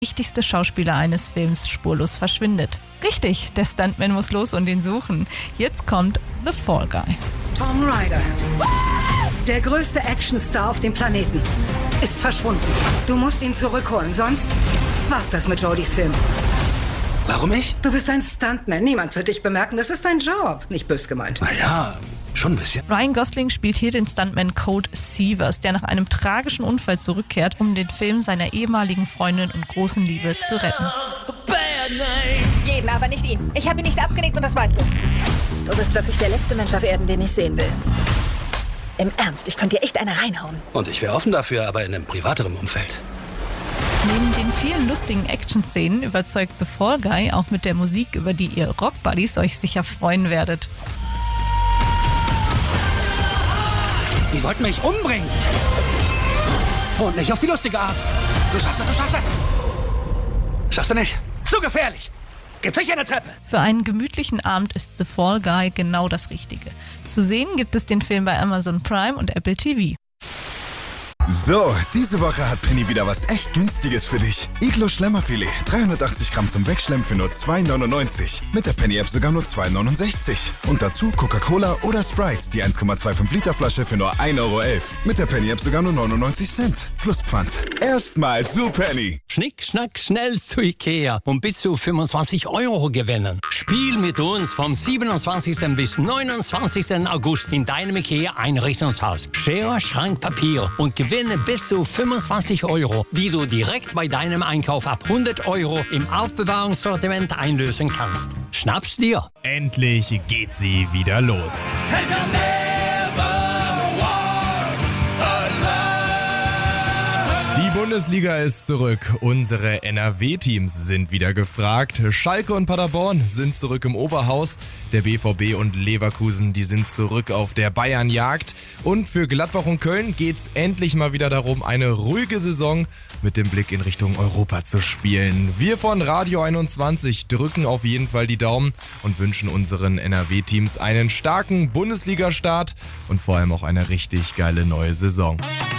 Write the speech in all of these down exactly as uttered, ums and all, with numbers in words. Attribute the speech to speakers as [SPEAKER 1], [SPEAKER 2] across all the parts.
[SPEAKER 1] wichtigste Schauspieler eines Films spurlos verschwindet. Richtig, der Stuntman muss los und ihn suchen. Jetzt kommt The Fall Guy.
[SPEAKER 2] Tom Ryder, der größte Actionstar auf dem Planeten, ist verschwunden. Du musst ihn zurückholen, sonst war's das mit Jodys Film.
[SPEAKER 3] Warum ich?
[SPEAKER 2] Du bist ein Stuntman. Niemand wird dich bemerken. Das ist dein Job. Nicht bös gemeint.
[SPEAKER 3] Naja, schon ein bisschen.
[SPEAKER 1] Ryan Gosling spielt hier den Stuntman Colt Seavers, der nach einem tragischen Unfall zurückkehrt, um den Film seiner ehemaligen Freundin und großen Liebe zu retten.
[SPEAKER 4] Jeden, aber nicht ihn. Ich habe ihn nicht abgelegt und das weißt du. Du bist wirklich der letzte Mensch auf Erden, den ich sehen will. Im Ernst, ich könnte dir echt eine reinhauen.
[SPEAKER 3] Und ich wäre offen dafür, aber in einem privateren Umfeld.
[SPEAKER 1] Neben den vielen lustigen Action-Szenen überzeugt The Fall Guy auch mit der Musik, über die ihr Rock-Buddies euch sicher freuen werdet.
[SPEAKER 3] Die wollten mich umbringen. Und nicht auf die lustige Art. Du schaffst es, du schaffst es. Schaffst du nicht? Zu gefährlich. Gib sicher eine Treppe.
[SPEAKER 1] Für einen gemütlichen Abend ist The Fall Guy genau das Richtige. Zu sehen gibt es den Film bei Amazon Prime und Apple T V.
[SPEAKER 5] So, diese Woche hat Penny wieder was echt Günstiges für dich. Iglo Schlemmerfilet, dreihundertachtzig Gramm zum Wegschlemmen für nur zwei neunundneunzig. Mit der Penny-App sogar nur zwei neunundsechzig. Und dazu Coca-Cola oder Sprite, die eins Komma fünfundzwanzig Liter Flasche für nur ein Euro elf. Mit der Penny-App sogar nur neunundneunzig Cent. Plus Pfand. Erstmal zu Penny.
[SPEAKER 6] Schnick, schnack, schnell zu Ikea und bis zu fünfundzwanzig Euro gewinnen. Spiel mit uns vom siebenundzwanzigsten bis neunundzwanzigsten August in deinem Ikea-Einrichtungshaus. Schere, Schrank, Papier und gewinne bis zu fünfundzwanzig Euro, die du direkt bei deinem Einkauf ab hundert Euro im Aufbewahrungssortiment einlösen kannst. Schnapp's dir!
[SPEAKER 7] Endlich geht sie wieder los. Die Bundesliga ist zurück. Unsere N R W-Teams sind wieder gefragt. Schalke und Paderborn sind zurück im Oberhaus. Der B V B und Leverkusen, die sind zurück auf der Bayernjagd. Und für Gladbach und Köln geht's endlich mal wieder darum, eine ruhige Saison mit dem Blick in Richtung Europa zu spielen. Wir von Radio einundzwanzig drücken auf jeden Fall die Daumen und wünschen unseren N R W-Teams einen starken Bundesliga-Start und vor allem auch eine richtig geile neue Saison.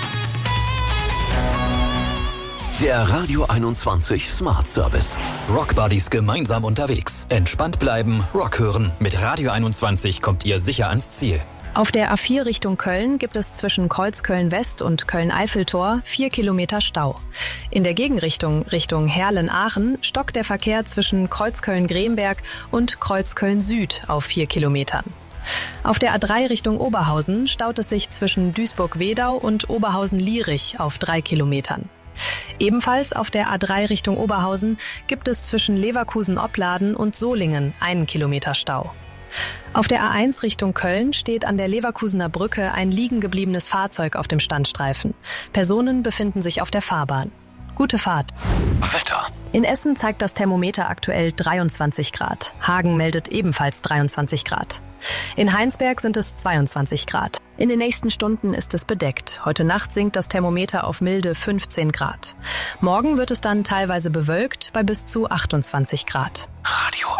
[SPEAKER 8] Der Radio einundzwanzig Smart Service. Rock Buddies gemeinsam unterwegs. Entspannt bleiben, Rock hören. Mit Radio einundzwanzig kommt ihr sicher ans Ziel.
[SPEAKER 9] Auf der A vier Richtung Köln gibt es zwischen Kreuzköln-West und Köln-Eiffeltor vier Kilometer Stau. In der Gegenrichtung Richtung Herlen-Aachen stockt der Verkehr zwischen Kreuzköln-Gremberg und Kreuzköln-Süd auf vier Kilometern. Auf der A drei Richtung Oberhausen staut es sich zwischen Duisburg-Wedau und Oberhausen-Lierich auf drei Kilometern. Ebenfalls auf der A drei Richtung Oberhausen gibt es zwischen Leverkusen-Opladen und Solingen einen Kilometer Stau. Auf der A eins Richtung Köln steht an der Leverkusener Brücke ein liegen gebliebenes Fahrzeug auf dem Standstreifen. Personen befinden sich auf der Fahrbahn. Gute Fahrt.
[SPEAKER 8] Wetter.
[SPEAKER 9] In Essen zeigt das Thermometer aktuell dreiundzwanzig Grad. Hagen meldet ebenfalls dreiundzwanzig Grad. In Heinsberg sind es zweiundzwanzig Grad. In den nächsten Stunden ist es bedeckt. Heute Nacht sinkt das Thermometer auf milde fünfzehn Grad. Morgen wird es dann teilweise bewölkt bei bis zu achtundzwanzig Grad.
[SPEAKER 8] Radio